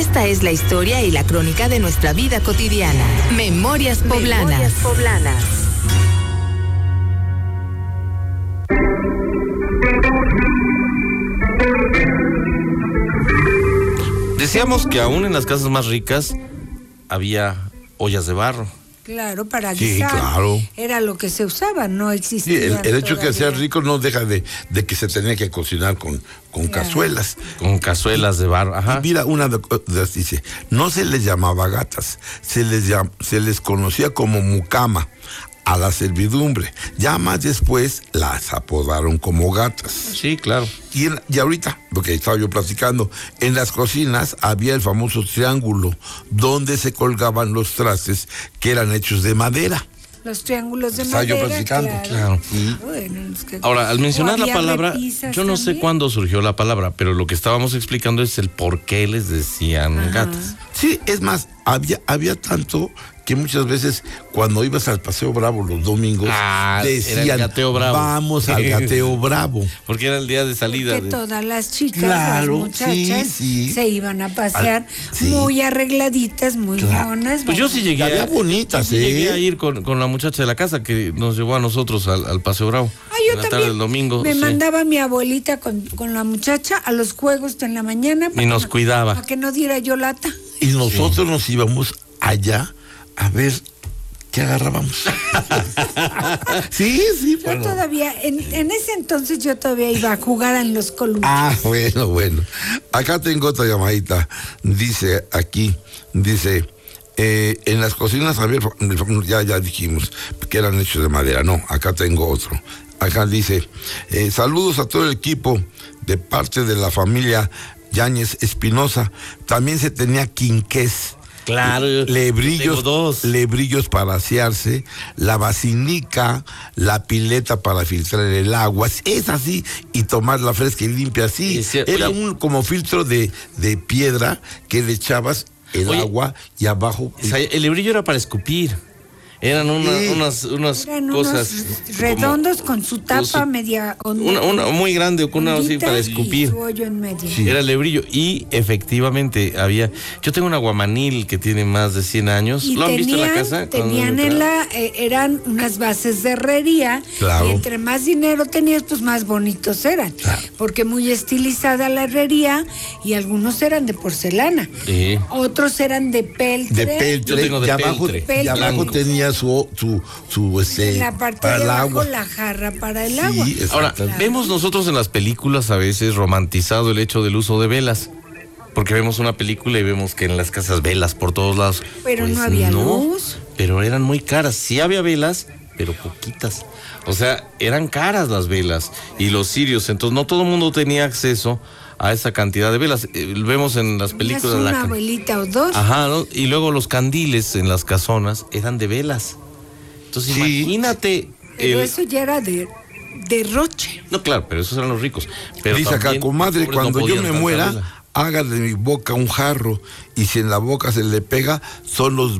Esta es la historia y la crónica de nuestra vida cotidiana. Memorias Poblanas. Decíamos que aún en las casas más ricas había ollas de barro. Claro, para Sí, guisar. claro. Era lo que se usaba, no Sí, existía. el hecho de que sea todavía. rico no deja de que se tenía que cocinar con cazuelas. Con cazuelas de barro, ajá. Y mira, una de las dice, no se les llamaba gatas, se les conocía como mucama a la servidumbre. Ya más después las apodaron como gatas. Sí, claro. Y ahorita, lo que estaba yo platicando, en las cocinas había el famoso triángulo, donde se colgaban los trastes que eran hechos de madera. Los triángulos de Estaba yo madera. platicando, claro. Sí. Bueno, es que- Ahora, al mencionar o la había palabra, repisas yo no sé también. cuándo surgió la palabra, pero lo que estábamos explicando es el por qué les decían gatas. Sí, es más, había tanto que muchas veces cuando ibas al Paseo Bravo los domingos, Era decían, el gateo bravo. vamos al gateo bravo. Porque era el día de salida. Que todas las chicas, Claro, las muchachas, sí. se iban a pasear Sí. muy arregladitas, muy monas. Pues yo sí llegué, Había bonitas, sí llegué ¿eh? a ir con la muchacha de la casa que nos llevó a nosotros al Paseo Bravo. Yo en la tarde también del domingo. me sí. mandaba mi abuelita con la muchacha a los juegos en la mañana. Y nos cuidaba. Para que no diera yo lata. Y nosotros nos íbamos allá a ver qué agarrábamos. Sí, Yo bueno. todavía, en ese entonces yo todavía iba a jugar en los columpios. Ah, bueno. Acá tengo otra llamadita. Dice aquí, en las cocinas había, ya dijimos que eran hechos de madera. No, acá tengo otro. Acá dice, saludos a todo el equipo de parte de la familia Yáñez Espinosa. También se tenía quinqués. Claro, yo tengo Lebrillos, dos. lebrillos para asearse, la basinica, la pileta para filtrar el agua, es así, y tomarla fresca y limpia así. Sí, Era oye. un como filtro de piedra que le echabas el Oye. agua y abajo. O sea, el lebrillo era para escupir. Eran unas Eran cosas unos redondos con su tapa media una muy grande, con una así hondita para y escupir. su hoyo en medio. Sí. Era el lebrillo. Y efectivamente había. Yo tengo un aguamanil que tiene más de 100 años. Y ¿Lo han visto en la casa? tenían eran unas bases de herrería. Claro. Y entre más dinero tenías, pues más bonitos eran. Claro. Porque muy estilizada la herrería y algunos eran de porcelana. Sí. Otros eran de peltre. De peltre, Yo tengo de y abajo, peltre. y abajo Blanco. tenía su En la parte para de el abajo agua. la jarra para el Sí, agua. Ahora, exactamente. vemos nosotros en las películas a veces romantizado el hecho del uso de velas. Porque vemos una película y vemos que en las casas velas por todos lados. Pero Pues no había luz. Pero eran muy caras. Sí había velas, pero poquitas. O sea, eran caras las velas y los cirios. Entonces no todo el mundo tenía acceso a esa cantidad de velas. Vemos en las películas Una abuelita o dos. Ajá, ¿no? Y luego los candiles en las casonas eran de velas. Entonces Sí. imagínate. Pero eso ya era de derroche. No, claro, pero esos eran los ricos. Pero Dice acá, también, comadre, pobres, no cuando yo podían me tanta muera, vela. haga de mi boca un jarro, y si en la boca se le pega, son los